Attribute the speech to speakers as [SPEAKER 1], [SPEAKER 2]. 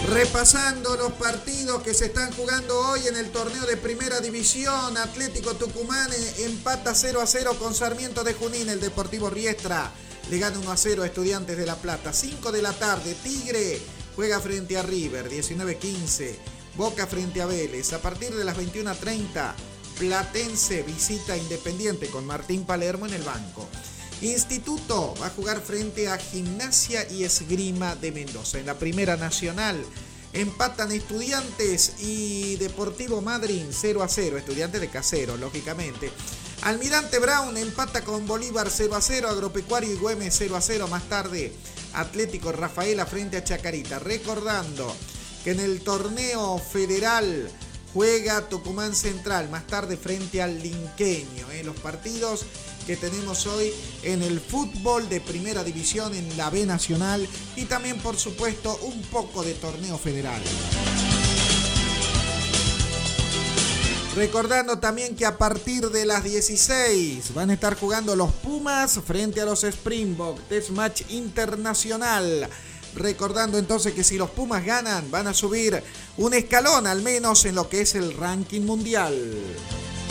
[SPEAKER 1] Repasando los partidos que se están jugando hoy en el torneo de Primera División, Atlético Tucumán empata 0-0 con Sarmiento de Junín. El Deportivo Riestra le gana 1-0 a Estudiantes de La Plata. 5 de la tarde, Tigre juega frente a River, 19:15. Boca frente a Vélez. A partir de las 21:30, Platense visita Independiente con Martín Palermo en el banco. Instituto va a jugar frente a Gimnasia y Esgrima de Mendoza. En la Primera Nacional empatan Estudiantes y Deportivo Madryn 0-0. Estudiantes de Casero, lógicamente. Almirante Brown empata con Bolívar 0-0. Agropecuario y Güemes 0-0. Más tarde, Atlético Rafaela frente a Chacarita. Recordando que en el torneo federal juega Tucumán Central, más tarde frente al Linqueño. Los partidos que tenemos hoy en el fútbol de Primera División en la B Nacional y también, por supuesto, un poco de torneo federal. Recordando también que a partir de las 16 van a estar jugando los Pumas frente a los Springboks, Test Match Internacional. Recordando entonces que si los Pumas ganan, van a subir un escalón al menos en lo que es el ranking mundial.